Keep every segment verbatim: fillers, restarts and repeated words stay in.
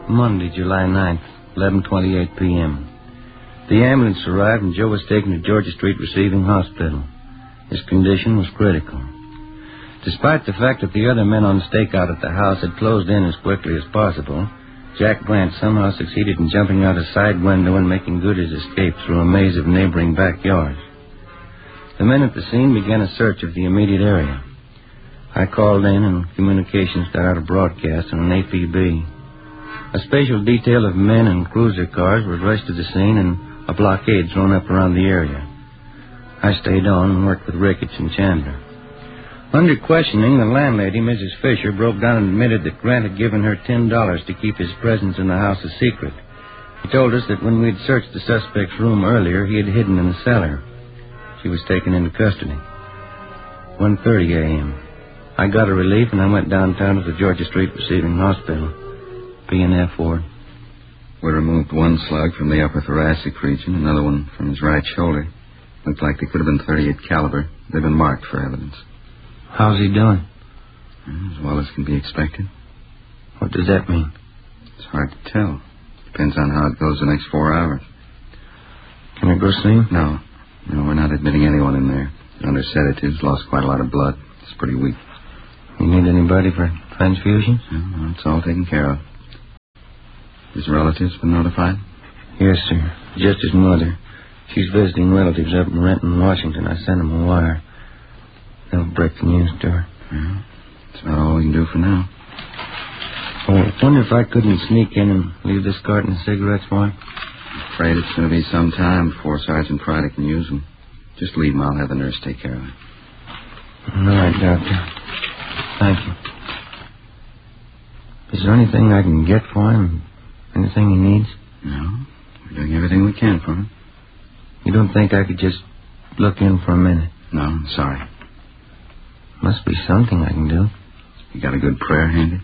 Monday, July ninth, eleven twenty-eight p.m. The ambulance arrived and Joe was taken to Georgia Street Receiving Hospital. His condition was critical. Despite the fact that the other men on stakeout at the house had closed in as quickly as possible, Jack Grant somehow succeeded in jumping out a side window and making good his escape through a maze of neighboring backyards. The men at the scene began a search of the immediate area. I called in and communications got out a broadcast on an A P B. A special detail of men and cruiser cars was rushed to the scene and a blockade thrown up around the area. I stayed on and worked with Ricketts and Chandler. Under questioning, the landlady, Missus Fisher, broke down and admitted that Grant had given her ten dollars to keep his presence in the house a secret. He told us that when we'd searched the suspect's room earlier, he had hidden in the cellar. She was taken into custody. one thirty a.m. I got a relief and I went downtown to the Georgia Street Receiving Hospital. P and F ward. We removed one slug from the upper thoracic region, another one from his right shoulder. Looked like they could have been thirty-eight caliber. They've been marked for evidence. How's he doing? As well as can be expected. What does that mean? It's hard to tell. Depends on how it goes the next four hours. Can I go see him? No. No, we're not admitting anyone in there. Under sedatives, lost quite a lot of blood. It's pretty weak. You need anybody for transfusions? No, it's all taken care of. His relatives been notified? Yes, sir. Just his mother. She's visiting relatives up in Renton, Washington. I sent them a wire. They'll break the news to her. Yeah, that's about all we can do for now. Oh, I wonder if I couldn't sneak in and leave this carton of cigarettes for him. I'm afraid it's going to be some time before Sergeant Friday can use them. Just leave them. I'll have the nurse take care of it. All right, Doctor. Thank you. Is there anything I can get for him? Anything he needs? No. We're doing everything we can for him. You don't think I could just look in for a minute? No, I'm sorry. Must be something I can do. You got a good prayer handy?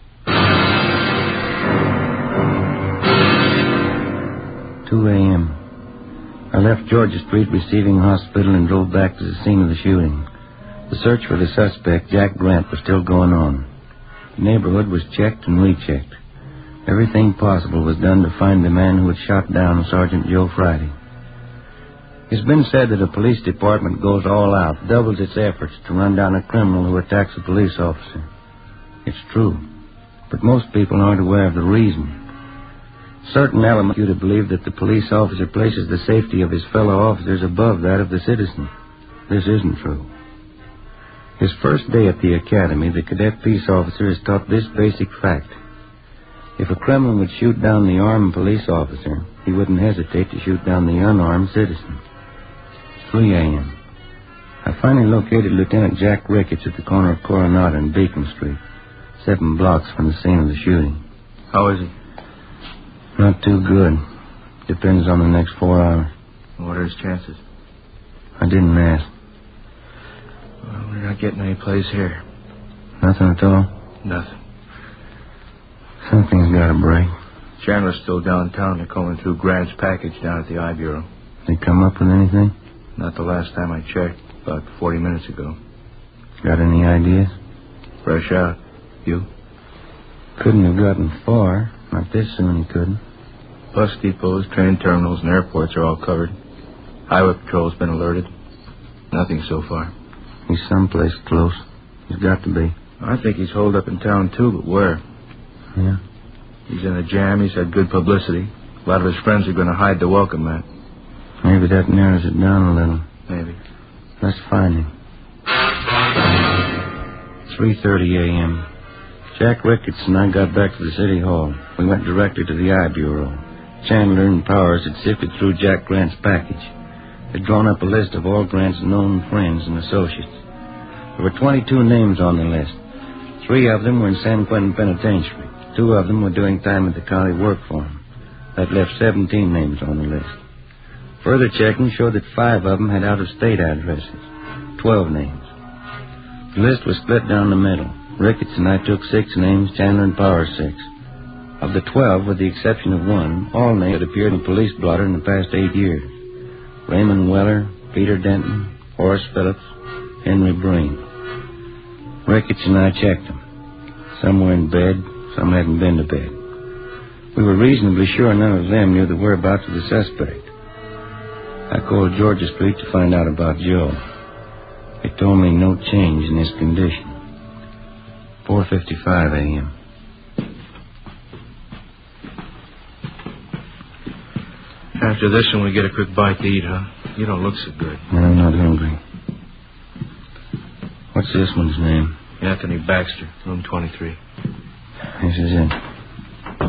two a.m. I left Georgia Street Receiving Hospital and drove back to the scene of the shooting. The search for the suspect, Jack Grant, was still going on. The neighborhood was checked and rechecked. Everything possible was done to find the man who had shot down Sergeant Joe Friday. It's been said that a police department goes all out, doubles its efforts to run down a criminal who attacks a police officer. It's true, but most people aren't aware of the reason. Certain elements you to believe that the police officer places the safety of his fellow officers above that of the citizen. This isn't true. His first day at the academy, the cadet peace officer is taught this basic fact. If a criminal would shoot down the armed police officer, he wouldn't hesitate to shoot down the unarmed citizen. three a.m. I finally located Lieutenant Jack Ricketts at the corner of Coronado and Beacon Street, seven blocks from the scene of the shooting. How is he? Not too good. Depends on the next four hours. What are his chances? I didn't ask. Well, we're not getting any place here. Nothing at all? Nothing. Something's got to break. Chandler's still downtown. They're combing through Grant's package down at the I Bureau. They come up with anything? Not the last time I checked, about forty minutes ago. Got any ideas? Fresh out. You? Couldn't have gotten far. Not this soon, he couldn't. Bus depots, train terminals, and airports are all covered. Highway patrol's been alerted. Nothing so far. He's someplace close. He's got to be. I think he's holed up in town, too, but where? Yeah? He's in a jam. He's had good publicity. A lot of his friends are going to hide the welcome mat. Maybe that narrows it down a little. Maybe. Let's find him. three thirty a.m. Jack Ricketts and I got back to the city hall. We went directly to the I Bureau. Chandler and Powers had sifted through Jack Grant's package. They'd drawn up a list of all Grant's known friends and associates. There were twenty-two names on the list. Three of them were in San Quentin Penitentiary. Two of them were doing time at the county work for him. That left seventeen names on the list. Further checking showed that five of them had out-of-state addresses. Twelve names. The list was split down the middle. Ricketts and I took six names, Chandler and Powers six. Of the twelve, with the exception of one, all names had appeared in police blotter in the past eight years. Raymond Weller, Peter Denton, Horace Phillips, Henry Breen. Ricketts and I checked them. Some were in bed, some hadn't been to bed. We were reasonably sure none of them knew the whereabouts of the suspect. I called Georgia Street to find out about Joe. They told me no change in his condition. four fifty-five a.m. After this one, we get a quick bite to eat, huh? You don't look so good. I'm not hungry. What's this one's name? Anthony Baxter, room twenty-three. This is it.